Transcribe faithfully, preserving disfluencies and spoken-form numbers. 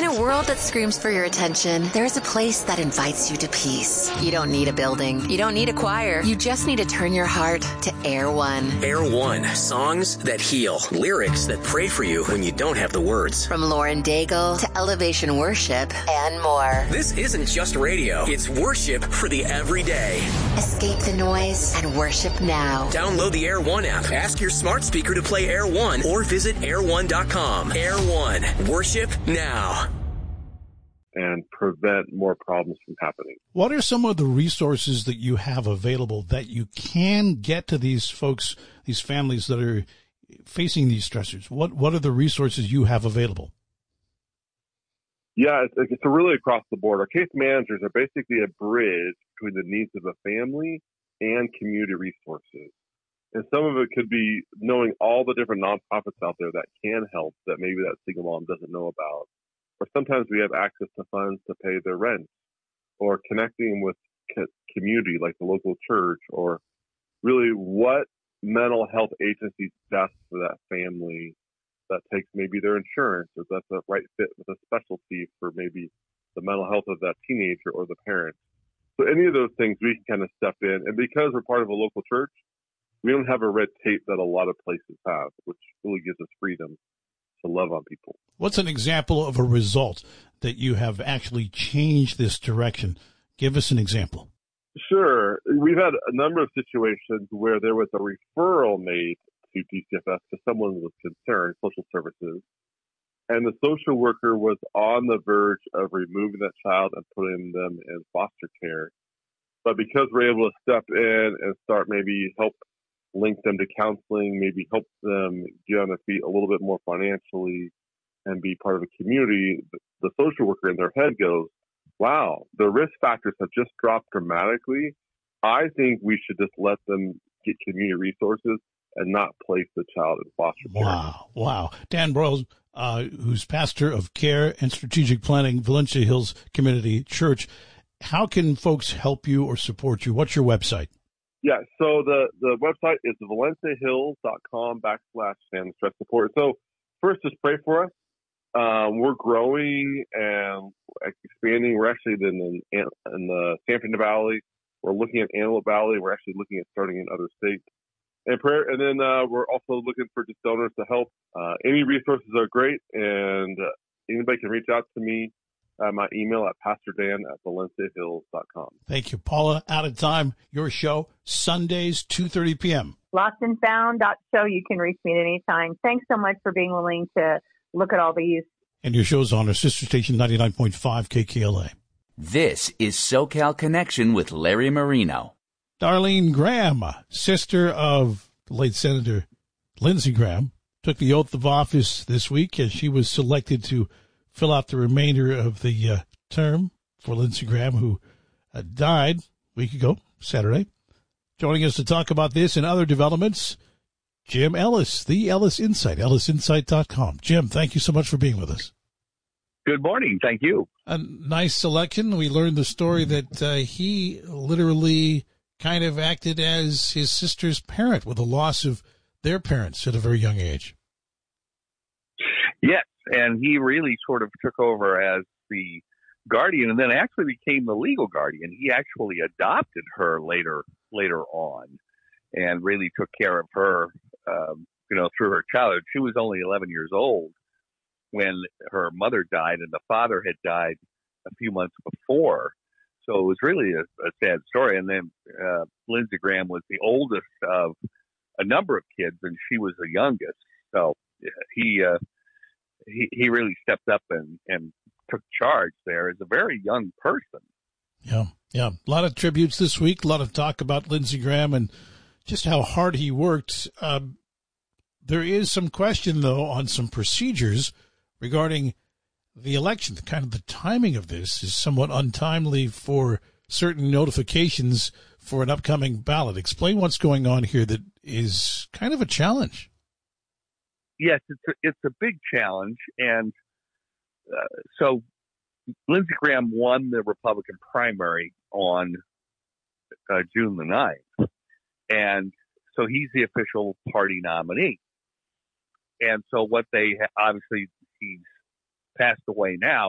a world that screams for your attention, there's a place that invites you to peace. You don't need a building. You don't need a choir. You just need to turn your heart to Air One. Air One. Songs that heal. Lyrics that pray for you when you don't have the words. From Lauren Daigle to Elevation Worship and more. This isn't just radio. It's worship for the everyday. Escape the noise and worship now. Download the Air One app. Ask your smart speaker to play Air One or visit air one dot com. Air One. Worship now. And prevent more problems from happening. What are some of the resources that you have available that you can get to these folks, these families that are facing these stressors? What What are the resources you have available? Yeah, it's, it's really across the board. Our case managers are basically a bridge between the needs of a family and community resources. And some of it could be knowing all the different nonprofits out there that can help that maybe that single mom doesn't know about. Or sometimes we have access to funds to pay their rent, or connecting with community like the local church, or really what mental health agency is best for that family that takes maybe their insurance, or that's a right fit with a specialty for maybe the mental health of that teenager or the parent. So any of those things we can kind of step in. And because we're part of a local church, we don't have a red tape that a lot of places have, which really gives us freedom to love on people. What's an example of a result that you have actually changed this direction? Give us an example. Sure. We've had a number of situations where there was a referral made to D C F S to someone with concern, social services, and the social worker was on the verge of removing that child and putting them in foster care. But because we're able to step in and start maybe help link them to counseling, maybe help them get on their feet a little bit more financially and be part of a community, the social worker in their head goes, wow, the risk factors have just dropped dramatically. I think we should just let them get community resources and not place the child in foster care. Wow. Wow. Dan Broyles, uh, who's pastor of Care and Strategic Planning, Valencia Hills Community Church. How can folks help you or support you? What's your website? Yeah, so the, the website is valencia hills dot com backslash family stress support. So first, just pray for us. Um, we're growing and expanding. We're actually in the, in the San Fernando Valley. We're looking at Antelope Valley. We're actually looking at starting in other states. And prayer, and then uh, we're also looking for just donors to help. Uh, any resources are great, and uh, anybody can reach out to me. Uh, my email at pastordan at valencia hills dot com. Thank you. Paula, out of time, your show, Sundays, two thirty p.m. Lost and Found dot show. You can reach me at any time. Thanks so much for being willing to look at all these. And your show's on our sister station, ninety-nine point five K K L A. This is SoCal Connection with Larry Marino. Darlene Graham, sister of the late Senator Lindsey Graham, took the oath of office this week as she was selected to fill out the remainder of the uh, term for Lindsey Graham, who uh, died a week ago, Saturday. Joining us to talk about this and other developments, Jim Ellis, the Ellis Insight, ellis insight dot com. Jim, thank you so much for being with us. Good morning. Thank you. A nice selection. We learned the story that uh, he literally kind of acted as his sister's parent with the loss of their parents at a very young age. Yes, and he really sort of took over as the guardian and then actually became the legal guardian. He actually adopted her later later on and really took care of her, um, you know, through her childhood. She was only eleven years old when her mother died, and the father had died a few months before. So it was really a, a sad story. And then uh, Lindsey Graham was the oldest of a number of kids, and she was the youngest. So he uh, he, he really stepped up and, and took charge there as a very young person. Yeah, yeah. A lot of tributes this week, a lot of talk about Lindsey Graham and just how hard he worked. Uh, there is some question, though, on some procedures regarding the election. Kind of the timing of this is somewhat untimely for certain notifications for an upcoming ballot. Explain what's going on here that is kind of a challenge. Yes, it's a, it's a big challenge. And uh, so Lindsey Graham won the Republican primary on uh, June the ninth. And so he's the official party nominee. And so what they obviously, he's passed away now.